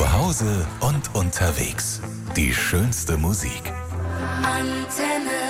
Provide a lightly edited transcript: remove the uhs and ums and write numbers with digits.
Zu Hause und unterwegs. Die schönste Musik. Antenne.